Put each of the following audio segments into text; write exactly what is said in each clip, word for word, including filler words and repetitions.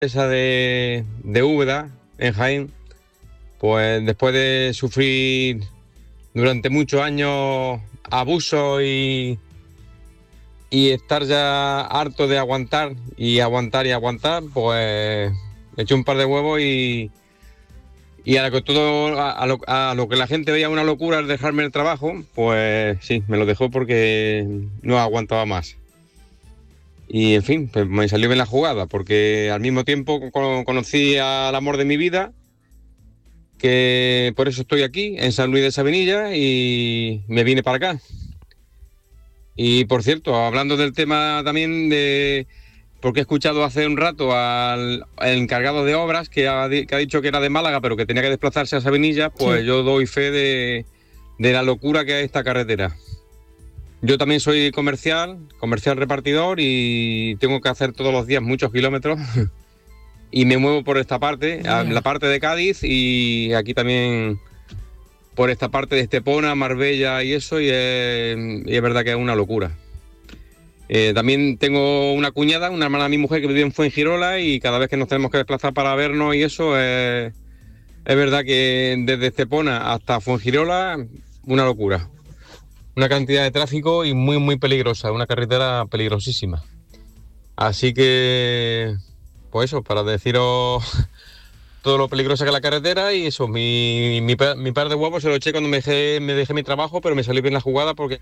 esa de, de Úbeda, en Jaén, pues después de sufrir durante muchos años abusos y, y estar ya harto de aguantar y aguantar y aguantar, pues eché un par de huevos y, y a lo que todo a, a, lo, a lo que la gente veía una locura al dejarme el trabajo, pues sí, me lo dejó porque no aguantaba más. Y en fin, pues me salió bien la jugada, porque al mismo tiempo con, conocí al amor de mi vida, que por eso estoy aquí, en San Luis de Sabenilla, y me vine para acá. Y por cierto, hablando del tema también de... Porque he escuchado hace un rato al, al encargado de obras que ha, que ha dicho que era de Málaga, pero que tenía que desplazarse a Sabenilla, pues sí. Yo doy fe de, de la locura que es esta carretera. Yo también soy comercial, comercial repartidor, y tengo que hacer todos los días muchos kilómetros y me muevo por esta parte, yeah. La parte de Cádiz, y aquí también por esta parte de Estepona, Marbella y eso, y es, y es verdad que es una locura. Eh, también tengo una cuñada, una hermana de mi mujer que vive en Fuengirola, y cada vez que nos tenemos que desplazar para vernos y eso, es, es verdad que desde Estepona hasta Fuengirola, una locura. Una cantidad de tráfico y muy, muy peligrosa, una carretera peligrosísima. Así que, pues eso, para deciros todo lo peligrosa que es la carretera, y eso, mi, mi, mi par de huevos se lo eché cuando me dejé, me dejé mi trabajo, pero me salió bien la jugada porque...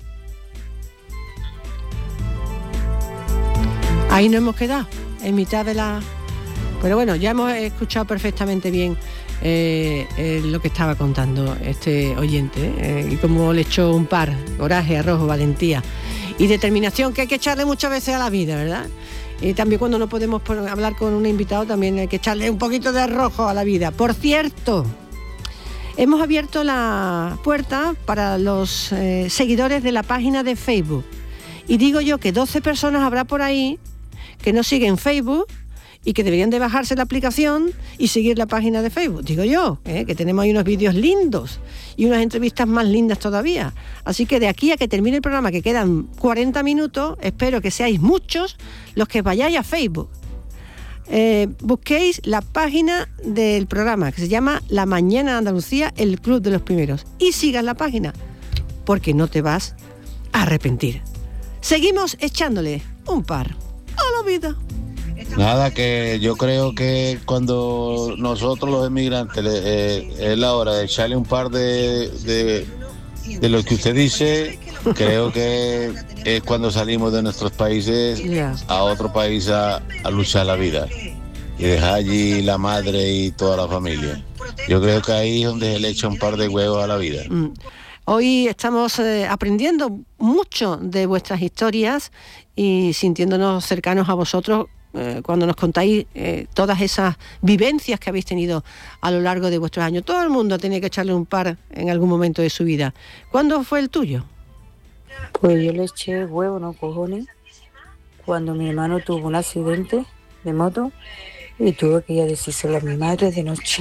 Ahí nos hemos quedado, en mitad de la... Pero bueno, ya hemos escuchado perfectamente bien eh, eh, lo que estaba contando este oyente, eh, y cómo le echó un par, coraje, arrojo, valentía y determinación, que hay que echarle muchas veces a la vida, ¿verdad? Y también cuando no podemos hablar con un invitado, también hay que echarle un poquito de arrojo a la vida. Por cierto, hemos abierto la puerta para los eh, seguidores de la página de Facebook. Y digo yo que doce personas habrá por ahí que no siguen Facebook y que deberían de bajarse la aplicación y seguir la página de Facebook, digo yo, ¿eh? Que tenemos ahí unos vídeos lindos y unas entrevistas más lindas todavía. Así que de aquí a que termine el programa, que quedan cuarenta minutos, espero que seáis muchos los que vayáis a Facebook. Eh, busquéis la página del programa, que se llama La Mañana de Andalucía, el Club de los Primeros, y sigas la página, porque no te vas a arrepentir. Seguimos echándole un par a la vida. Nada, que yo creo que cuando nosotros los emigrantes eh, es la hora de echarle un par de, de, de lo que usted dice, creo que es cuando salimos de nuestros países yeah. a otro país a, a luchar la vida y dejar allí la madre y toda la familia. Yo creo que ahí es donde se le echa un par de huevos a la vida. Mm. Hoy estamos eh, aprendiendo mucho de vuestras historias y sintiéndonos cercanos a vosotros eh, cuando nos contáis eh, todas esas vivencias que habéis tenido a lo largo de vuestros años. Todo el mundo tiene que echarle un par en algún momento de su vida. ¿Cuándo fue el tuyo? Pues yo le eché huevo, no cojones, cuando mi hermano tuvo un accidente de moto y tuve que ir a decírselo a mi madre de noche.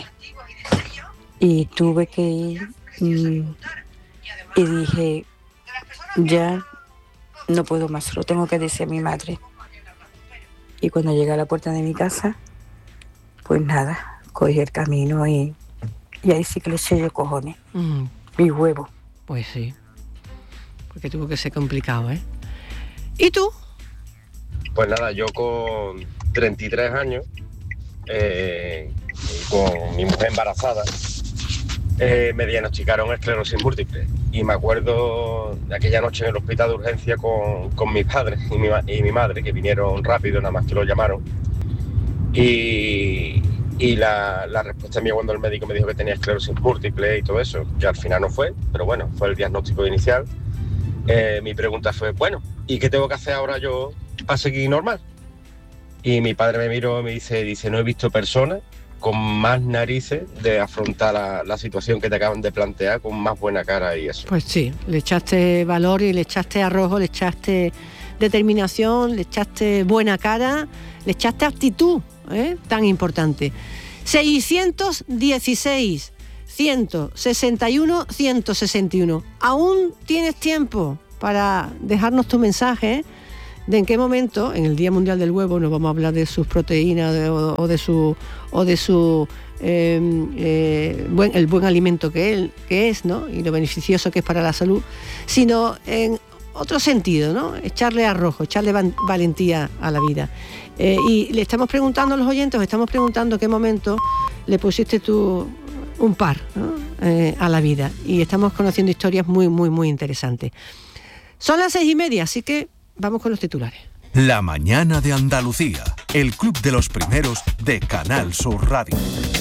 Y tuve que ir... Mmm, y dije, ya no puedo más, lo tengo que decir a mi madre. Y cuando llegué a la puerta de mi casa, pues nada, cogí el camino y, y ahí sí que le eché yo cojones, mm. mi huevo. Pues sí, porque tuvo que ser complicado, ¿eh? ¿Y tú? Pues nada, yo con treinta y tres años, eh, con mi mujer embarazada, Eh, me diagnosticaron esclerosis múltiple, y me acuerdo de aquella noche en el hospital de urgencia con, con mis padres y mi, y mi madre, que vinieron rápido, nada más que lo llamaron, y, y la, la respuesta mía cuando el médico me dijo que tenía esclerosis múltiple y todo eso, que al final no fue, pero bueno, fue el diagnóstico inicial. Eh, mi pregunta fue, bueno, ¿y qué tengo que hacer ahora yo para seguir normal? Y mi padre me miró y me dice, dice, no he visto personas con más narices de afrontar la, la situación que te acaban de plantear, con más buena cara y eso. Pues sí, le echaste valor y le echaste arrojo, le echaste determinación, le echaste buena cara, le echaste actitud, ¿eh? Tan importante. seiscientos dieciséis, ciento sesenta y uno, ciento sesenta y uno. Aún tienes tiempo para dejarnos tu mensaje, de en qué momento, en el Día Mundial del Huevo, no vamos a hablar de sus proteínas de, o, o de su o de su eh, eh, buen, el buen alimento que, él, que es, ¿no? Y lo beneficioso que es para la salud, sino en otro sentido, ¿no? Echarle arrojo, echarle van, valentía a la vida. Eh, y le estamos preguntando a los oyentes, estamos preguntando en qué momento le pusiste tú un par, ¿no? eh, a la vida. Y estamos conociendo historias muy, muy, muy interesantes. Son las seis y media, así que vamos con los titulares. La mañana de Andalucía, el club de los primeros de Canal Sur Radio.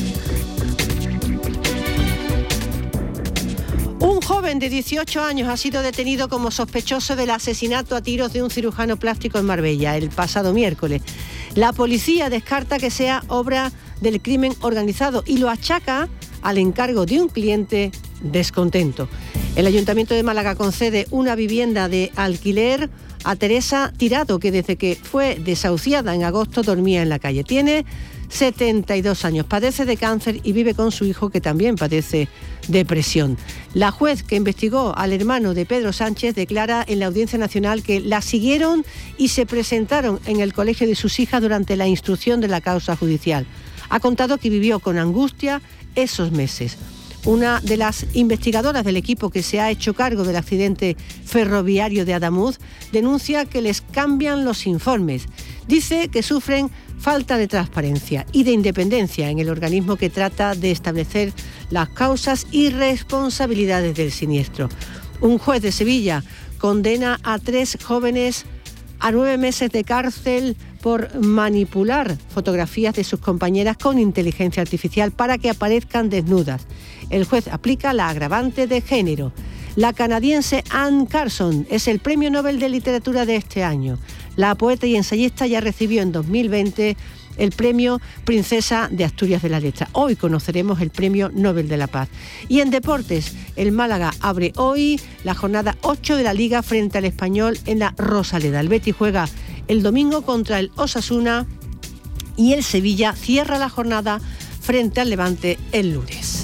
Un joven de dieciocho años ha sido detenido como sospechoso del asesinato a tiros de un cirujano plástico en Marbella el pasado miércoles. La policía descarta que sea obra del crimen organizado y lo achaca al encargo de un cliente descontento. El Ayuntamiento de Málaga concede una vivienda de alquiler a Teresa Tirado, que desde que fue desahuciada en agosto dormía en la calle. Tiene setenta y dos años, padece de cáncer y vive con su hijo, que también padece depresión. La juez que investigó al hermano de Pedro Sánchez declara en la Audiencia Nacional que la siguieron y se presentaron en el colegio de sus hijas durante la instrucción de la causa judicial. Ha contado que vivió con angustia esos meses. Una de las investigadoras del equipo que se ha hecho cargo del accidente ferroviario de Adamuz denuncia que les cambian los informes. Dice que sufren falta de transparencia y de independencia en el organismo que trata de establecer las causas y responsabilidades del siniestro. Un juez de Sevilla condena a tres jóvenes a nueve meses de cárcel por manipular fotografías de sus compañeras con inteligencia artificial para que aparezcan desnudas. El juez aplica la agravante de género. La canadiense Anne Carson es el Premio Nobel de Literatura de este año. La poeta y ensayista ya recibió en dos mil veinte el Premio Princesa de Asturias de la Letra. Hoy conoceremos el Premio Nobel de la Paz. Y en deportes, el Málaga abre hoy la jornada ocho de la Liga frente al Español en la Rosaleda. El Betis juega el domingo contra el Osasuna y el Sevilla cierra la jornada frente al Levante el lunes.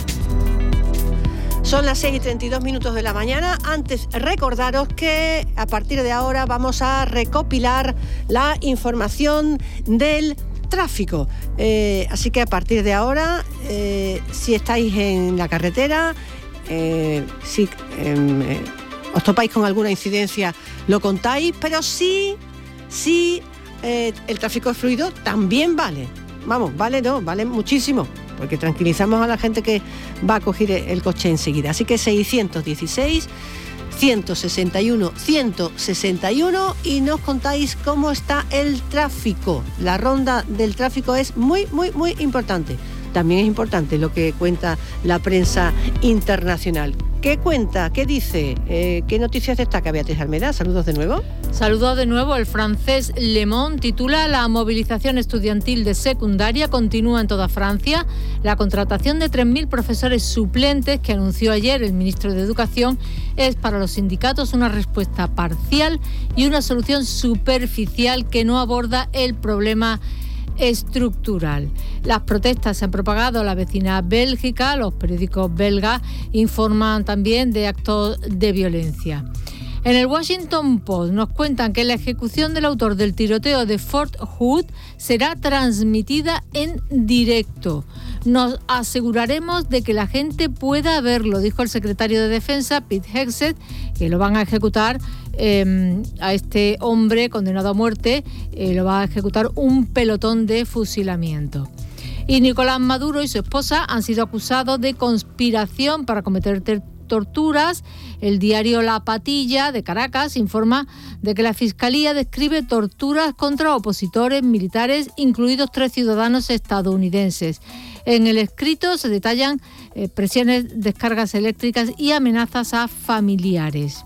Son las seis y treinta y dos minutos de la mañana. Antes, recordaros que a partir de ahora vamos a recopilar la información del tráfico. Eh, así que a partir de ahora, eh, si estáis en la carretera, eh, si eh, os topáis con alguna incidencia, lo contáis, pero sí, sí, eh, el tráfico es fluido, también vale. Vamos, vale no, vale muchísimo, porque tranquilizamos a la gente que va a coger el coche enseguida. Así que seiscientos dieciséis, ciento sesenta y uno, ciento sesenta y uno y nos contáis cómo está el tráfico. La ronda del tráfico es muy, muy, muy importante. También es importante lo que cuenta la prensa internacional. ¿Qué cuenta? ¿Qué dice? Eh, ¿Qué noticias destaca Beatriz Almeda? Saludos de nuevo. Saludos de nuevo. El francés Le Monde titula: la movilización estudiantil de secundaria continúa en toda Francia. La contratación de tres mil profesores suplentes que anunció ayer el ministro de Educación es para los sindicatos una respuesta parcial y una solución superficial que no aborda el problema estructural. Las protestas se han propagado a la vecina Bélgica. Los periódicos belgas informan también de actos de violencia. En el Washington Post nos cuentan que la ejecución del autor del tiroteo de Fort Hood será transmitida en directo. Nos aseguraremos de que la gente pueda verlo, dijo el secretario de Defensa, Pete Hegseth, que lo van a ejecutar eh, a este hombre condenado a muerte, eh, lo va a ejecutar un pelotón de fusilamiento. Y Nicolás Maduro y su esposa han sido acusados de conspiración para cometer ter- torturas. El diario La Patilla de Caracas informa de que la Fiscalía describe torturas contra opositores militares, incluidos tres ciudadanos estadounidenses. En el escrito se detallan eh, presiones, descargas eléctricas y amenazas a familiares.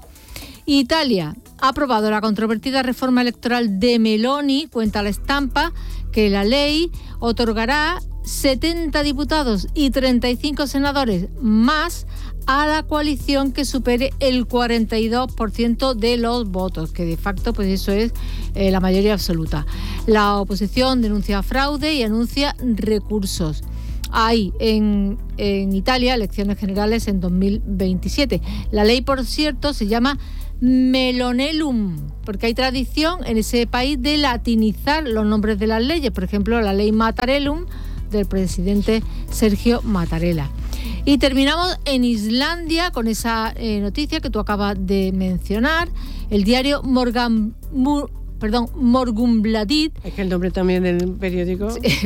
Italia ha aprobado la controvertida reforma electoral de Meloni. Cuenta la Estampa que la ley otorgará setenta diputados y treinta y cinco senadores más a la coalición que supere el cuarenta y dos por ciento de los votos, que de facto pues eso es eh, la mayoría absoluta. La oposición denuncia fraude y anuncia recursos. Hay en, en Italia elecciones generales en dos mil veintisiete. La ley, por cierto, se llama Melonelum, porque hay tradición en ese país de latinizar los nombres de las leyes, por ejemplo, la ley Mattarellum del presidente Sergio Mattarella. Y terminamos en Islandia con esa eh, noticia que tú acabas de mencionar. El diario Morgan, Mur, perdón, Morgunbladet, es que el nombre también del periódico,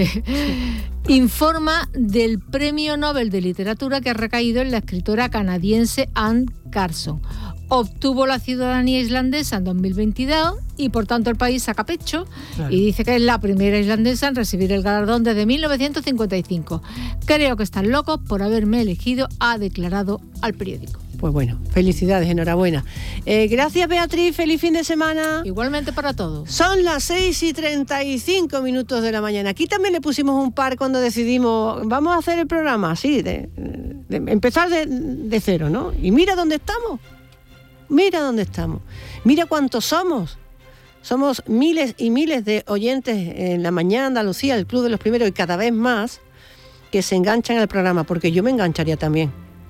informa del premio Nobel de Literatura que ha recaído en la escritora canadiense Anne Carson. Obtuvo la ciudadanía islandesa en dos mil veintidós y por tanto el país saca pecho, claro, y dice que es la primera islandesa en recibir el galardón desde mil novecientos cincuenta y cinco. Creo que están locos por haberme elegido, ha declarado al periódico. Pues bueno, felicidades, enhorabuena. Eh, gracias, Beatriz, feliz fin de semana. Igualmente para todos. Son las seis y treinta y cinco minutos de la mañana. Aquí también le pusimos un par cuando decidimos, vamos a hacer el programa así, de, de, de empezar de, de cero, ¿no? Y mira dónde estamos. Mira dónde estamos, mira cuántos somos. Somos miles y miles de oyentes en La Mañana Andalucía, el Club de los Primeros, y cada vez más que se enganchan al programa, porque yo me engancharía también,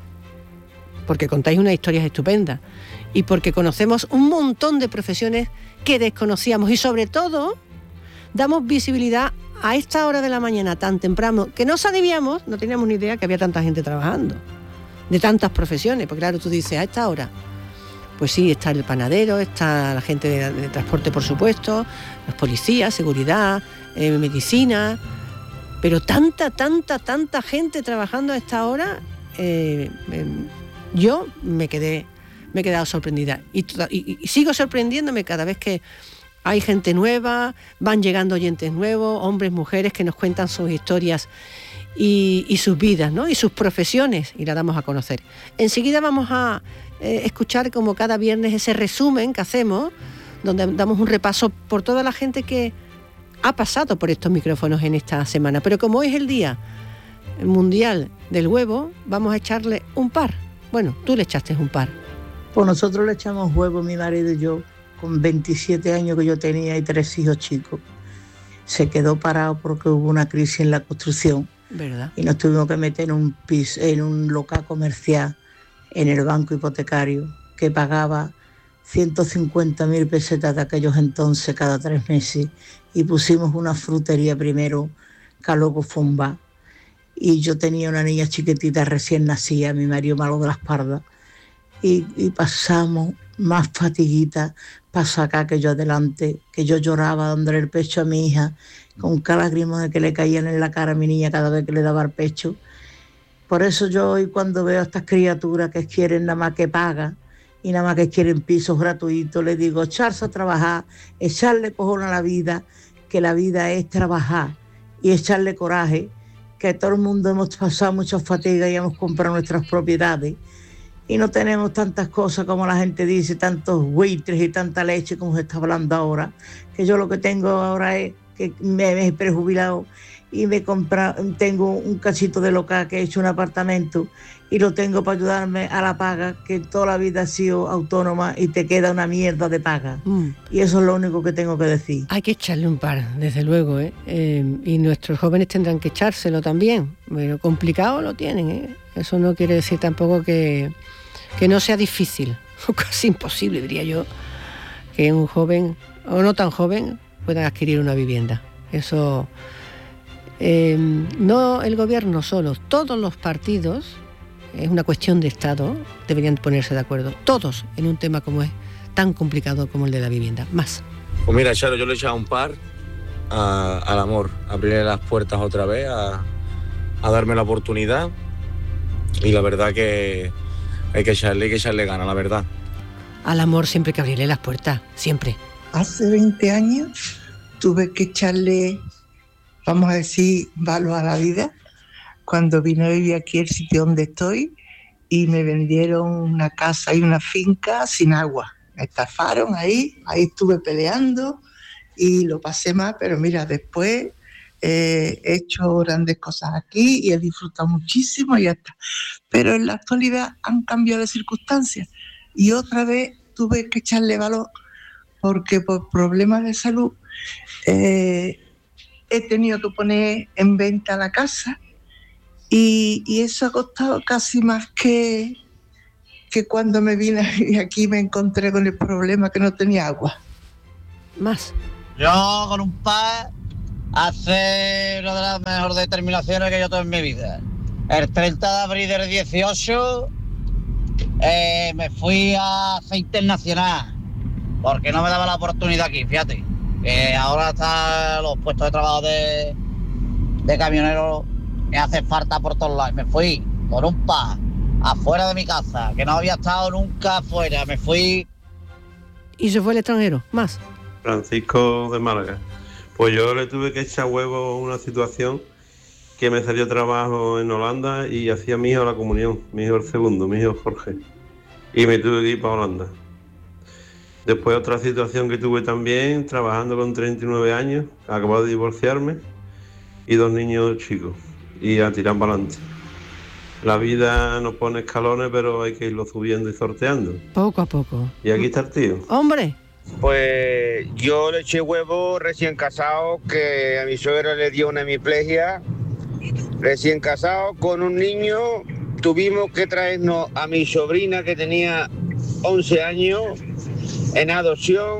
porque contáis unas historias estupendas y porque conocemos un montón de profesiones que desconocíamos y sobre todo damos visibilidad a esta hora de la mañana tan temprano que no sabíamos, no teníamos ni idea que había tanta gente trabajando, de tantas profesiones, porque claro, tú dices, a esta hora, pues sí, está el panadero, está la gente de, de transporte, por supuesto, los policías, seguridad, eh, medicina, pero tanta, tanta, tanta gente trabajando a esta hora, eh, eh, yo me quedé, me he quedado sorprendida y, y, y sigo sorprendiéndome cada vez que hay gente nueva, van llegando oyentes nuevos, hombres, mujeres que nos cuentan sus historias y, y sus vidas, ¿no? Y sus profesiones, y las damos a conocer. Enseguida vamos a eh, escuchar, como cada viernes, ese resumen que hacemos, donde damos un repaso por toda la gente que ha pasado por estos micrófonos en esta semana. Pero como hoy es el Día Mundial del Huevo, vamos a echarle un par. Bueno, tú le echaste un par. Pues nosotros le echamos huevo, mi marido y yo, con veintisiete años que yo tenía y tres hijos chicos. Se quedó parado porque hubo una crisis en la construcción. ¿Verdad? Y nos tuvimos que meter en un piso, en un local comercial, en el banco hipotecario, que pagaba ciento cincuenta mil pesetas de aquellos entonces cada tres meses. Y pusimos una frutería primero, que luego fue un bar. Y yo tenía una niña chiquitita recién nacida, mi marido malo de la espalda. Y, y pasamos más fatiguitas para sacar que yo adelante, que yo lloraba dándole el pecho a mi hija, con cada lágrima que le caían en la cara a mi niña cada vez que le daba el pecho. Por eso yo hoy, cuando veo a estas criaturas que quieren nada más que pagan y nada más que quieren pisos gratuitos, les digo, echarse a trabajar, echarle cojón a la vida, que la vida es trabajar y echarle coraje, que todo el mundo hemos pasado muchas fatigas y hemos comprado nuestras propiedades y no tenemos tantas cosas como la gente dice, tantos buitres y tanta leche como se está hablando ahora, que yo lo que tengo ahora es que me he prejubilado y me compra, tengo un cachito de local que he hecho un apartamento y lo tengo para ayudarme a la paga, que toda la vida ha sido autónoma y te queda una mierda de paga. Mm. Y eso es lo único que tengo que decir. Hay que echarle un par, desde luego, ¿eh? Eh, y nuestros jóvenes tendrán que echárselo también, pero complicado lo tienen, ¿eh? Eso no quiere decir tampoco que, que no sea difícil, o casi imposible, diría yo, que un joven, o no tan joven, pueda adquirir una vivienda. Eso, eh, no el gobierno solo, todos los partidos, es una cuestión de Estado, deberían ponerse de acuerdo, todos, en un tema como es tan complicado como el de la vivienda. Más. Pues mira, Charo, yo le he echado un par a, al amor, a abrirle las puertas otra vez, a, a darme la oportunidad, y la verdad que hay que echarle, hay que echarle ganas, la verdad. Al amor siempre hay que abrirle las puertas, siempre. Hace veinte años tuve que echarle, vamos a decir, valor a la vida, cuando vine a vivir aquí el sitio donde estoy y me vendieron una casa y una finca sin agua. Me estafaron ahí, ahí estuve peleando y lo pasé mal, pero mira, después eh, he hecho grandes cosas aquí y he disfrutado muchísimo y ya está. Pero en la actualidad han cambiado las circunstancias y otra vez tuve que echarle valor porque por problemas de salud eh, he tenido que poner en venta la casa y, y eso ha costado casi más que, que cuando me vine a vivir aquí me encontré con el problema que no tenía agua. Más. Yo con un par hace una de las mejores determinaciones que yo tuve en mi vida. El treinta de abril del dieciocho eh, me fui a aceite nacional porque no me daba la oportunidad aquí, fíjate. Que ahora están los puestos de trabajo de, de camioneros, me hace falta por todos lados. Me fui con un par afuera de mi casa, que no había estado nunca afuera, me fui. Y se fue al extranjero, más. Francisco de Málaga. Pues yo le tuve que echar huevo a una situación que me salió trabajo en Holanda y hacía mi hijo la comunión, mi hijo el segundo, mi hijo Jorge. Y me tuve que ir para Holanda. Después otra situación que tuve también, trabajando con treinta y nueve años, acabo de divorciarme y dos niños chicos. Y a tirar para adelante. La vida nos pone escalones, pero hay que irlo subiendo y sorteando. Poco a poco. Y aquí está el tío. ¡Hombre! Pues yo le eché huevo recién casado, que a mi suegra le dio una hemiplegia. Recién casado, con un niño, tuvimos que traernos a mi sobrina que tenía once años en adopción,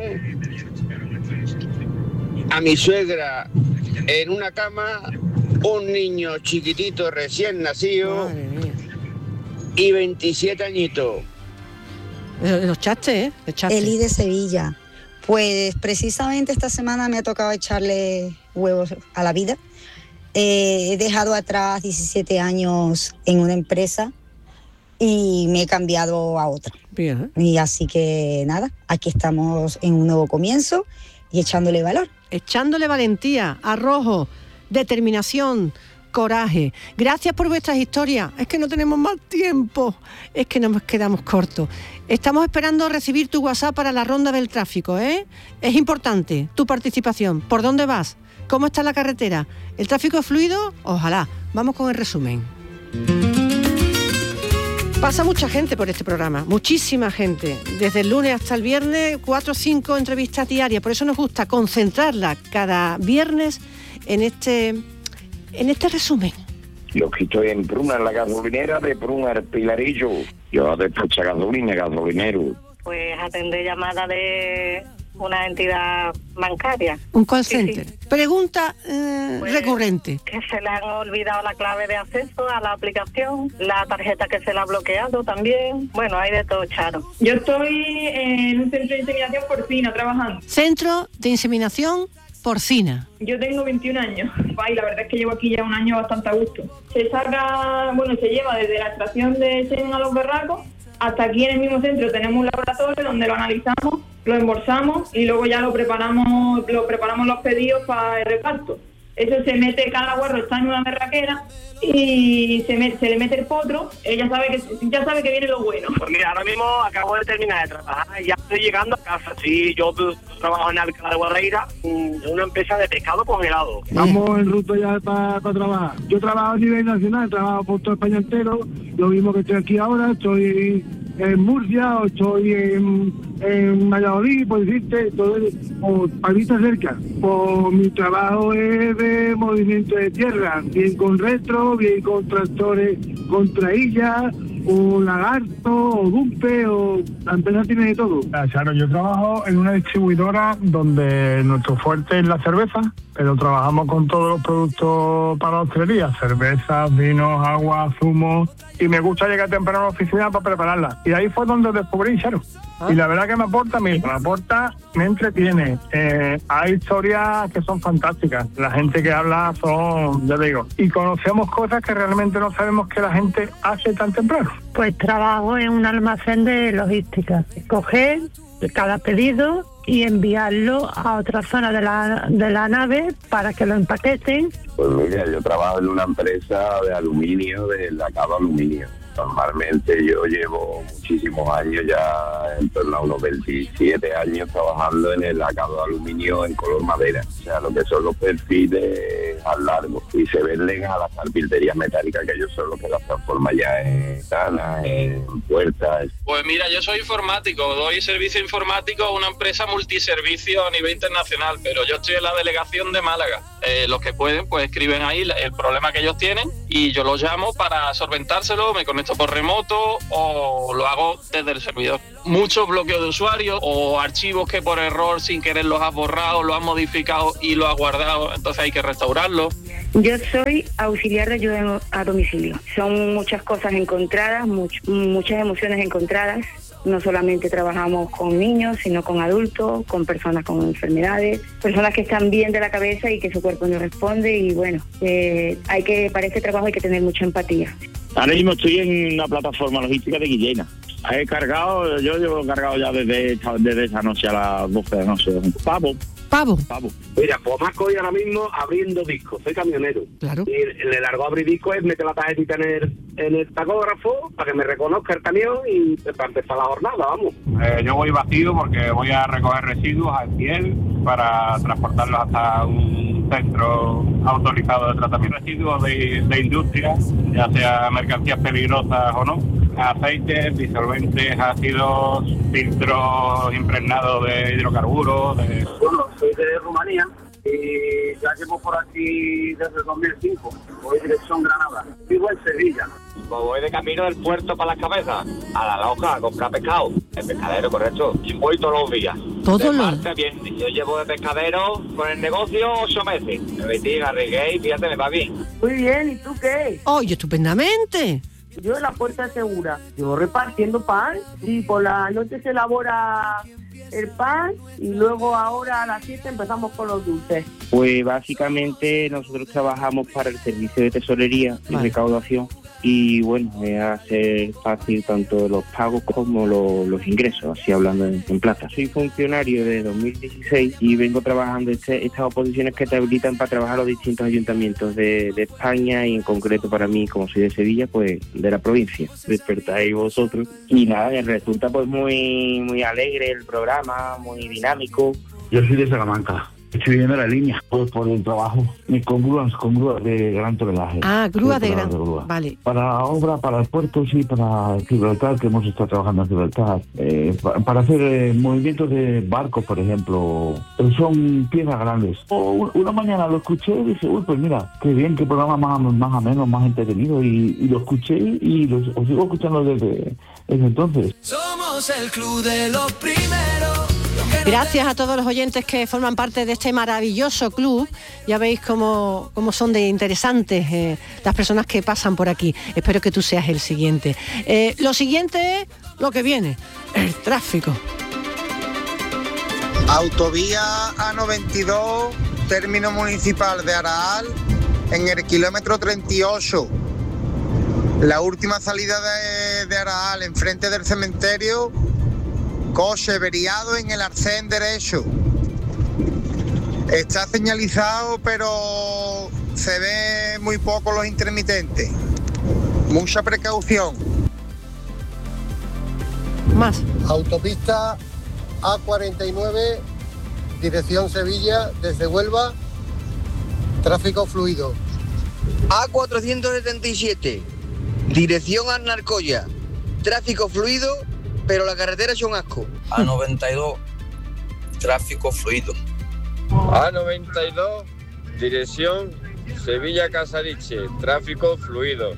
a mi suegra en una cama, un niño chiquitito recién nacido y veintisiete añitos. Los chaste, ¿eh? Los chaste. Eli de Sevilla. Pues precisamente esta semana me ha tocado echarle huevos a la vida. Eh, he dejado atrás diecisiete años en una empresa y me he cambiado a otra. Bien, ¿eh? Y así que nada, aquí estamos en un nuevo comienzo y echándole valor. Echándole valentía, arrojo, determinación, coraje. Gracias por vuestras historias. Es que no tenemos más tiempo. Es que nos quedamos cortos. Estamos esperando recibir tu WhatsApp para la ronda del tráfico, ¿eh? Es importante tu participación. ¿Por dónde vas? ¿Cómo está la carretera? ¿El tráfico es fluido? Ojalá. Vamos con el resumen. Pasa mucha gente por este programa, muchísima gente. Desde el lunes hasta el viernes, cuatro o cinco entrevistas diarias. Por eso nos gusta concentrarla cada viernes en este, en este resumen. Yo que estoy en Pruna, en la gasolinera de Pruna, el Pilarillo. Yo después gasolina, gasolinero. Pues atender llamadas de una entidad bancaria. Un call center. Sí, sí. Pregunta eh, pues, recurrente. Que se le han olvidado la clave de acceso a la aplicación, la tarjeta que se le ha bloqueado también. Bueno, hay de todo, Charo. Yo estoy en un centro de inseminación porcina trabajando. Centro de inseminación porcina. Yo tengo veintiún años. Ay, la verdad es que llevo aquí ya un año bastante a gusto. Se saca, bueno, se lleva desde la extracción de semen a los berracos hasta aquí en el mismo centro tenemos un laboratorio donde lo analizamos, lo embolsamos y luego ya lo preparamos, lo preparamos los pedidos para el reparto. Eso se mete, cada guarro está en una berraquera y se, me, se le mete el potro. Ella sabe que ya sabe que viene lo bueno. Pues mira, ahora mismo acabo de terminar de trabajar y ya estoy llegando a casa. Sí, yo trabajo en Alcalá de Guadaira, una empresa de pescado congelado. Estamos en ruta ya para pa trabajar. Yo trabajo a nivel nacional, trabajo por todo España entero. Lo mismo que estoy aquí ahora, estoy en Murcia o estoy en, en Valladolid, por decirte, todo, o palita cerca. Pues mi trabajo es de movimiento de tierra, bien con retro, bien con tractores con traillas, o lagarto, o dumpe, o la empresa tiene de todo. Claro, yo trabajo en una distribuidora donde nuestro fuerte es la cerveza, pero trabajamos con todos los productos para la hostelería, cervezas, vinos, agua, zumos, y me gusta llegar temprano a la oficina para prepararla. Y ahí fue donde descubrí Charo. ¿Ah? Y la verdad que me aporta, me, me aporta, me entretiene. Eh, hay historias que son fantásticas. La gente que habla son, ya digo, y conocemos cosas que realmente no sabemos que la gente hace tan temprano. Pues trabajo en un almacén de logística. Coger cada pedido y enviarlo a otra zona de la, de la nave para que lo empaqueten. Pues mira, yo trabajo en una empresa de aluminio, de lacado aluminio. Normalmente yo llevo muchísimos años, ya en torno a unos veintisiete años trabajando en el lacado de aluminio en color madera. O sea, lo que son los perfiles a largo. Y se venden a las carpinterías metálicas, que ellos son los que las transforman ya en ventanas, en puertas. Pues mira, yo soy informático, doy servicio informático a una empresa multiservicio a nivel internacional, pero yo estoy en la delegación de Málaga. Eh, los que pueden, pues escriben ahí el problema que ellos tienen y yo los llamo para solventárselo, me conecto por remoto o lo hago desde el servidor. Muchos bloqueos de usuarios o archivos que por error sin querer los has borrado, los has modificado y los has guardado, entonces hay que restaurarlos. Yo soy auxiliar de ayuda a domicilio. Son muchas cosas encontradas, much, muchas emociones encontradas. No solamente trabajamos con niños, sino con adultos, con personas con enfermedades, personas que están bien de la cabeza y que su cuerpo no responde. Y bueno, eh, hay que para este trabajo hay que tener mucha empatía. Ahora mismo estoy en una plataforma logística de Guillena. He cargado, yo llevo cargado ya desde, desde esa noche a las doce de la noche. Pavo. Pavo. Pavo. Mira, pues más que hoy ahora mismo abriendo discos, soy camionero. Claro. Y el, el largo abrir discos es meter la tarjetita en el, en el tacógrafo para que me reconozca el camión y para empezar la jornada, vamos. Eh, yo voy vacío porque voy a recoger residuos al Ciel para transportarlos hasta un centro autorizado de tratamiento de residuos de, de industria, ya sea mercancías peligrosas o no. Aceites, disolventes, ácidos, filtros impregnados de hidrocarburos. De... Bueno, soy de Rumanía y ya llevo por aquí desde el dos mil cinco. Voy dirección Granada. Vivo en Sevilla. Pues voy de camino del puerto para las cabezas, a la loja, a comprar pescado. El pescadero, correcto. Y voy todos los días. Todos los días. Bien. Yo llevo de pescadero con el negocio ocho meses. Me metí, me arriesgué y fíjate, me va bien. Muy bien, ¿y tú qué? Oye, estupendamente. Yo en la puerta segura, yo repartiendo pan y por la noche se elabora el pan y luego ahora a las siete empezamos con los dulces. Pues básicamente nosotros trabajamos para el servicio de tesorería y vale. recaudación y bueno, es hacer fácil tanto los pagos como los, los ingresos, así hablando en, en plata. Soy funcionario de dos mil dieciséis y vengo trabajando este, estas oposiciones que te habilitan para trabajar los distintos ayuntamientos de, de España y en concreto para mí, como soy de Sevilla, pues de la provincia. Despertáis vosotros. Y nada, me resulta pues muy, muy alegre el programa, muy dinámico. Yo soy de Salamanca. Estoy viendo la línea pues, por el trabajo con grúas, con grúas de gran tonelaje. Ah, grúas de gran tonelaje. Vale. Para obra, para el puerto, sí, para Gibraltar, que hemos estado trabajando en Gibraltar. Eh, para, para hacer eh, movimientos de barcos, por ejemplo. Son piezas grandes. O, una mañana lo escuché y dije, uy, pues mira, qué bien, qué programa más, más ameno, más entretenido. Y, y lo escuché y lo, os sigo escuchando desde, desde entonces. Somos el club de los primeros. Gracias a todos los oyentes que forman parte de este maravilloso club. Ya veis cómo, cómo son de interesantes eh, las personas que pasan por aquí. Espero que tú seas el siguiente. Eh, lo siguiente es lo que viene, el tráfico. Autovía A noventa y dos, término municipal de Araal, en el kilómetro treinta y ocho. La última salida de, de Araal, enfrente del cementerio. Coche averiado en el arcén derecho. Está señalizado, pero se ve muy poco los intermitentes. Mucha precaución. Más. Autopista A cuarenta y nueve, dirección Sevilla, desde Huelva, tráfico fluido. A cuatrocientos setenta y siete, dirección Arnalcoya, tráfico fluido, pero la carretera es un asco. A noventa y dos, tráfico fluido. A noventa y dos, dirección Sevilla-Casariche, tráfico fluido.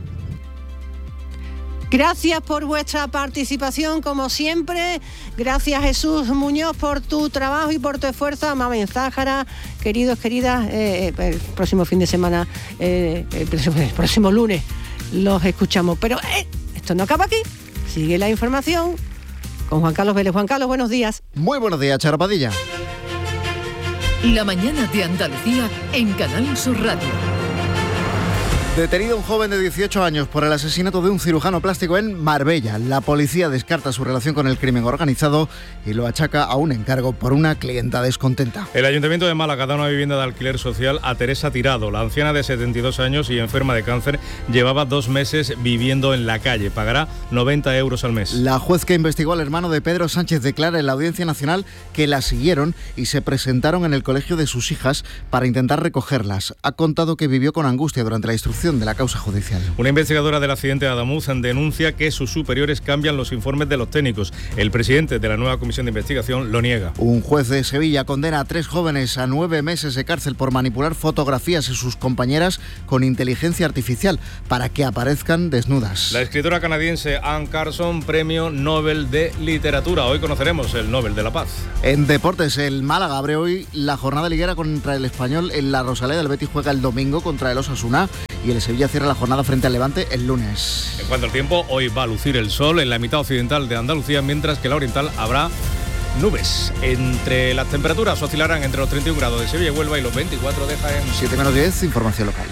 Gracias por vuestra participación, como siempre. Gracias, Jesús Muñoz, por tu trabajo y por tu esfuerzo. Mamen Zájara, queridos, queridas, eh, el próximo fin de semana, eh, el, próximo, el próximo lunes los escuchamos. Pero eh, esto no acaba aquí. Sigue la información con Juan Carlos Vélez. Juan Carlos, buenos días. Muy buenos días, Charo Padilla. La mañana de Andalucía en Canal Sur Radio. Detenido un joven de dieciocho años por el asesinato de un cirujano plástico en Marbella. La policía descarta su relación con el crimen organizado y lo achaca a un encargo por una clienta descontenta. El Ayuntamiento de Málaga da una vivienda de alquiler social a Teresa Tirado. La anciana de setenta y dos años y enferma de cáncer llevaba dos meses viviendo en la calle. Pagará noventa euros al mes. La juez que investigó al hermano de Pedro Sánchez declara en la Audiencia Nacional que la siguieron y se presentaron en el colegio de sus hijas para intentar recogerlas. Ha contado que vivió con angustia durante la instrucción instrucción de la causa judicial. Una investigadora del accidente de Adamuz denuncia que sus superiores cambian los informes de los técnicos. El presidente de la nueva comisión de investigación lo niega. Un juez de Sevilla condena a tres jóvenes a nueve meses de cárcel por manipular fotografías de sus compañeras con inteligencia artificial para que aparezcan desnudas. La escritora canadiense Anne Carson, premio Nobel de Literatura. Hoy conoceremos el Nobel de la Paz. En deportes, el Málaga abre hoy la jornada liguera contra el Español en la Rosaleda. El Betis juega el domingo contra el Osasuna y el Sevilla cierra la jornada frente al Levante el lunes. En cuanto al tiempo, hoy va a lucir el sol en la mitad occidental de Andalucía, mientras que en la oriental habrá nubes. Entre las temperaturas oscilarán entre los treinta y un grados de Sevilla y Huelva y los veinticuatro de Jaén. siete menos diez, información local.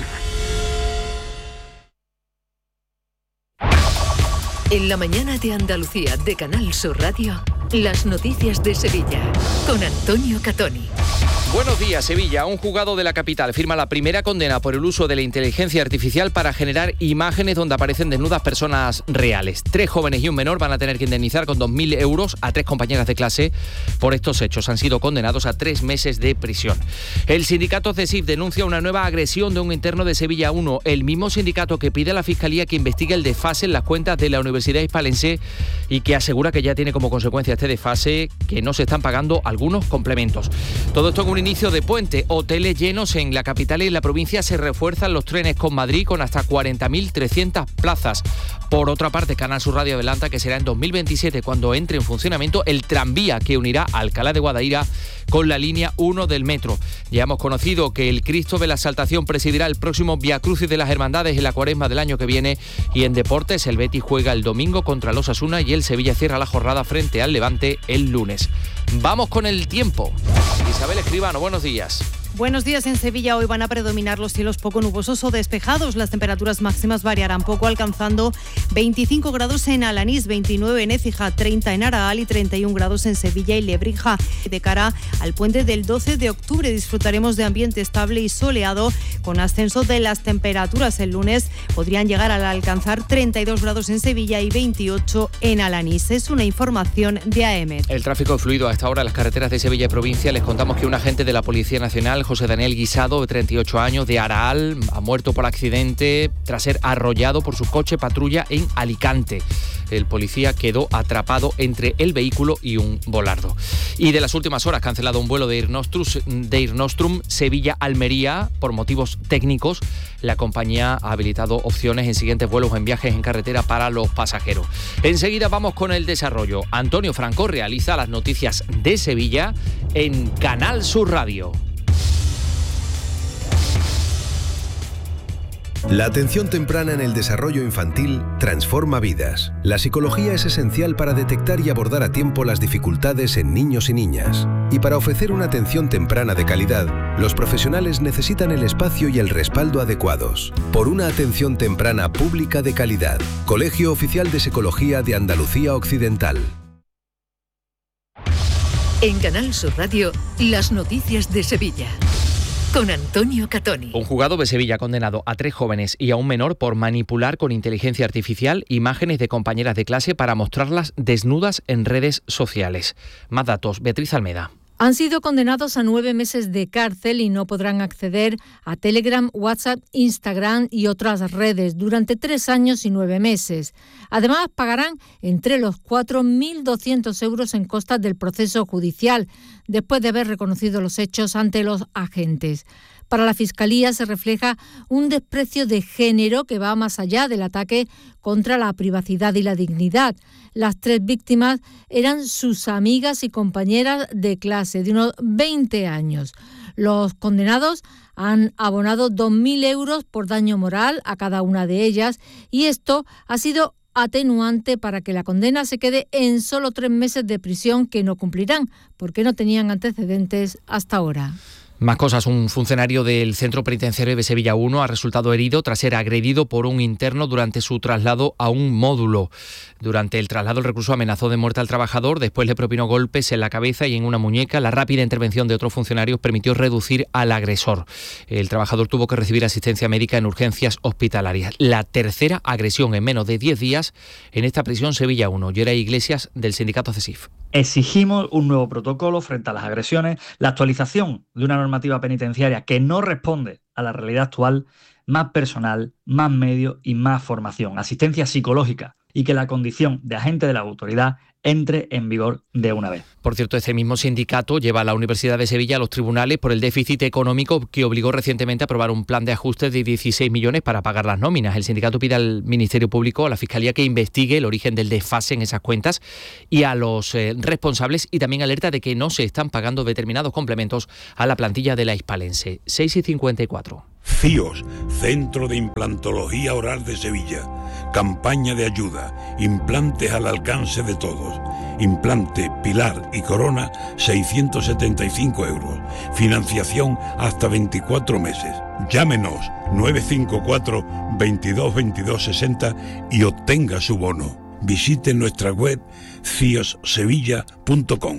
En la mañana de Andalucía de Canal Sur Radio, las noticias de Sevilla con Antonio Catoni. Buenos días, Sevilla. Un juzgado de la capital firma la primera condena por el uso de la inteligencia artificial para generar imágenes donde aparecen desnudas personas reales. Tres jóvenes y un menor van a tener que indemnizar con dos mil euros a tres compañeras de clase por estos hechos. Han sido condenados a tres meses de prisión. El sindicato CESIF denuncia una nueva agresión de un interno de Sevilla uno, el mismo sindicato que pide a la Fiscalía que investigue el desfase en las cuentas de la Universidad Hispalense y que asegura que ya tiene como consecuencia este desfase que no se están pagando algunos complementos. Todo esto en un inicio de puente. Hoteles llenos en la capital y en la provincia. Se refuerzan los trenes con Madrid con hasta cuarenta mil trescientas plazas. Por otra parte, Canal Sur Radio adelanta que será en dos mil veintisiete cuando entre en funcionamiento el tranvía que unirá Alcalá de Guadaira con la línea uno del metro. Ya hemos conocido que el Cristo de la Exaltación presidirá el próximo Vía Crucis de las Hermandades en la Cuaresma del año que viene. Y en deportes, el Betis juega el domingo contra el Osasuna y el Sevilla cierra la jornada frente al Levante el lunes. Vamos con el tiempo. Isabel Escribano, buenos días. Buenos días. En Sevilla hoy van a predominar los cielos poco nubosos o despejados. Las temperaturas máximas variarán poco, alcanzando veinticinco grados en Alanís, veintinueve en Écija, treinta en Araal y treinta y un grados en Sevilla y Lebrija. De cara al puente del doce de octubre disfrutaremos de ambiente estable y soleado con ascenso de las temperaturas. El lunes podrían llegar a alcanzar treinta y dos grados en Sevilla y veintiocho en Alanís. Es una información de A M. El tráfico fluido a esta hora en las carreteras de Sevilla y provincia. Les contamos que un agente de la Policía Nacional, José Daniel Guisado, de treinta y ocho años, de Araal, ha muerto por accidente tras ser arrollado por su coche patrulla en Alicante. El policía quedó atrapado entre el vehículo y un volardo. Y de las últimas horas, cancelado un vuelo de Air Nostrum, de Air Nostrum Sevilla-Almería por motivos técnicos. La compañía ha habilitado opciones en siguientes vuelos en viajes en carretera para los pasajeros. Enseguida vamos con el desarrollo. Antonio Franco realiza las noticias de Sevilla en Canal Sur Radio. La atención temprana en el desarrollo infantil transforma vidas. La psicología es esencial para detectar y abordar a tiempo las dificultades en niños y niñas. Y para ofrecer una atención temprana de calidad, los profesionales necesitan el espacio y el respaldo adecuados. Por una atención temprana pública de calidad. Colegio Oficial de Psicología de Andalucía Occidental. En Canal Sur Radio, las noticias de Sevilla. Con Antonio Catoni. Un juzgado de Sevilla ha condenado a tres jóvenes y a un menor por manipular con inteligencia artificial imágenes de compañeras de clase para mostrarlas desnudas en redes sociales. Más datos, Beatriz Almeda. Han sido condenados a nueve meses de cárcel y no podrán acceder a Telegram, WhatsApp, Instagram y otras redes durante tres años y nueve meses. Además, pagarán entre los cuatro mil doscientos euros en costas del proceso judicial, después de haber reconocido los hechos ante los agentes. Para la Fiscalía se refleja un desprecio de género que va más allá del ataque contra la privacidad y la dignidad. Las tres víctimas eran sus amigas y compañeras de clase de unos veinte años. Los condenados han abonado dos mil euros por daño moral a cada una de ellas y esto ha sido atenuante para que la condena se quede en solo tres meses de prisión que no cumplirán porque no tenían antecedentes hasta ahora. Más cosas. Un funcionario del Centro Penitenciario de Sevilla uno ha resultado herido tras ser agredido por un interno durante su traslado a un módulo. Durante el traslado, el recluso amenazó de muerte al trabajador, después le propinó golpes en la cabeza y en una muñeca. La rápida intervención de otros funcionarios permitió reducir al agresor. El trabajador tuvo que recibir asistencia médica en urgencias hospitalarias. La tercera agresión en menos de diez días en esta prisión Sevilla uno. Yera Iglesias, del sindicato CESIF. Exigimos un nuevo protocolo frente a las agresiones, la actualización de una normativa penitenciaria que no responde a la realidad actual más personal, más medios y más formación, asistencia psicológica, y que la condición de agente de la autoridad entre en vigor de una vez. Por cierto, este mismo sindicato lleva a la Universidad de Sevilla a los tribunales por el déficit económico que obligó recientemente a aprobar un plan de ajuste de dieciséis millones para pagar las nóminas. El sindicato pide al Ministerio Público, a la Fiscalía, que investigue el origen del desfase en esas cuentas y a los eh, responsables, y también alerta de que no se están pagando determinados complementos a la plantilla de la hispalense. seis y cincuenta y cuatro. CIOS, Centro de Implantología Oral de Sevilla. Campaña de ayuda. Implantes al alcance de todos. Implante, pilar y corona, seiscientos setenta y cinco euros. Financiación hasta veinticuatro meses. Llámenos nueve cinco cuatro, veintidós, veintidós, sesenta y obtenga su bono. Visite nuestra web cios sevilla punto com.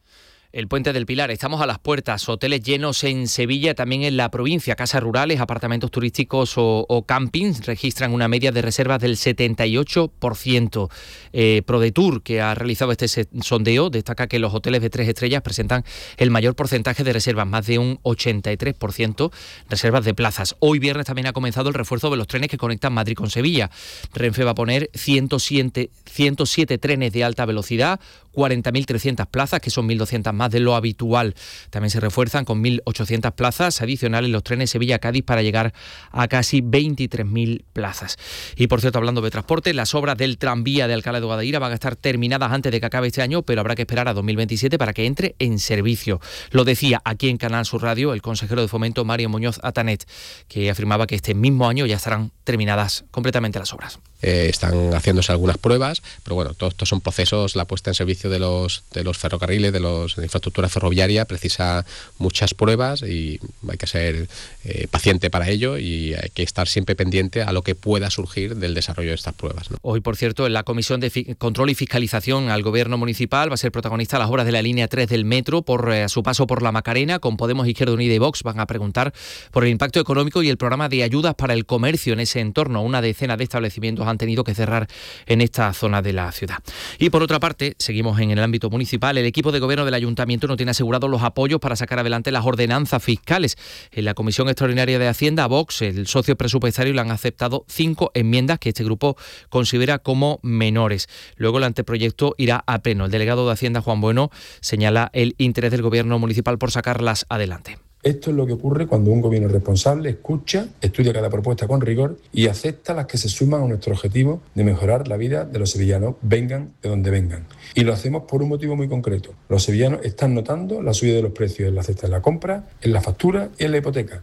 El Puente del Pilar, estamos a las puertas, hoteles llenos en Sevilla, también en la provincia, casas rurales, apartamentos turísticos o, o campings registran una media de reservas del setenta y ocho por ciento. Eh, ProDetour, que ha realizado este sondeo, destaca que los hoteles de tres estrellas presentan el mayor porcentaje de reservas, más de un ochenta y tres por ciento reservas de plazas. Hoy viernes también ha comenzado el refuerzo de los trenes que conectan Madrid con Sevilla. Renfe va a poner ciento siete, ciento siete trenes de alta velocidad, cuarenta mil trescientas plazas, que son mil doscientas más de lo habitual. También se refuerzan con mil ochocientas plazas adicionales los trenes Sevilla-Cádiz para llegar a casi veintitrés mil plazas. Y por cierto, hablando de transporte, las obras del tranvía de Alcalá de Guadaira van a estar terminadas antes de que acabe este año, pero habrá que esperar a dos mil veintisiete para que entre en servicio. Lo decía aquí en Canal Sur Radio el consejero de Fomento, Mario Muñoz Atanet, que afirmaba que este mismo año ya estarán terminadas completamente las obras. Eh, están haciéndose algunas pruebas, pero bueno, todos estos son procesos. La puesta en servicio de los de los ferrocarriles, de los de infraestructura ferroviaria, precisa muchas pruebas y hay que ser eh, paciente para ello, y hay que estar siempre pendiente a lo que pueda surgir del desarrollo de estas pruebas, ¿no? Hoy, por cierto, en la Comisión de Fi- Control y Fiscalización al Gobierno Municipal va a ser protagonista las obras de la línea tres del metro por eh, su paso por la Macarena. Con Podemos, Izquierda Unida y Vox van a preguntar por el impacto económico y el programa de ayudas para el comercio en ese entorno. Una decena de establecimientos han tenido que cerrar en esta zona de la ciudad. Y por otra parte, seguimos en el ámbito municipal. El equipo de gobierno del Ayuntamiento no tiene asegurados los apoyos para sacar adelante las ordenanzas fiscales. En la Comisión Extraordinaria de Hacienda, Vox, el socio presupuestario, le han aceptado cinco enmiendas que este grupo considera como menores. Luego el anteproyecto irá a pleno. El delegado de Hacienda, Juan Bueno, señala el interés del gobierno municipal por sacarlas adelante. Esto es lo que ocurre cuando un gobierno responsable escucha, estudia cada propuesta con rigor y acepta las que se suman a nuestro objetivo de mejorar la vida de los sevillanos, vengan de donde vengan. Y lo hacemos por un motivo muy concreto. Los sevillanos están notando la subida de los precios en la cesta de la compra, en la factura y en la hipoteca.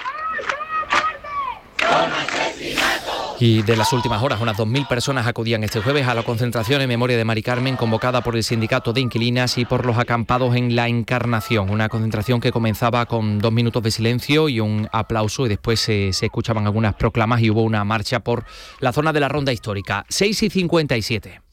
Y de las últimas horas, unas dos mil personas acudían este jueves a la concentración en memoria de Mari Carmen, convocada por el Sindicato de Inquilinas y por los acampados en La Encarnación. Una concentración que comenzaba con dos minutos de silencio y un aplauso, y después se, se escuchaban algunas proclamas y hubo una marcha por la zona de la Ronda Histórica. seis y cincuenta y siete.